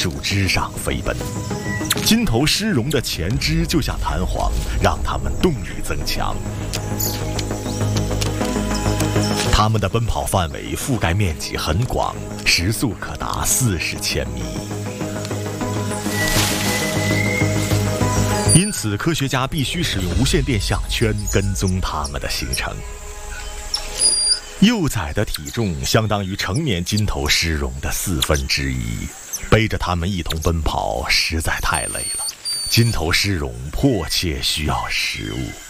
树枝上飞奔。金头狮绒的前肢就像弹簧，让它们动力增强。它们的奔跑范围覆盖面积很广，时速可达40千米。因此，科学家必须使用无线电项圈跟踪它们的行程。幼崽的体重相当于成年金头狮绒的1/4，背着它们一同奔跑实在太累了。金头狮绒迫切需要食物。